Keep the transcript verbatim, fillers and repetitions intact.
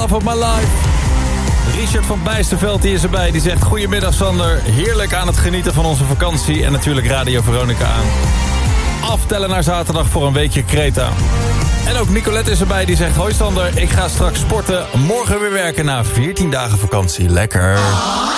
Love of My Life. Richard van Bijsterveld die is erbij. Die zegt, goedemiddag Sander. Heerlijk aan het genieten van onze vakantie. En natuurlijk Radio Veronica aan. Aftellen naar zaterdag voor een weekje Kreta. En ook Nicolette is erbij. Die zegt, hoi Sander, ik ga straks sporten. Morgen weer werken na veertien dagen vakantie. Lekker.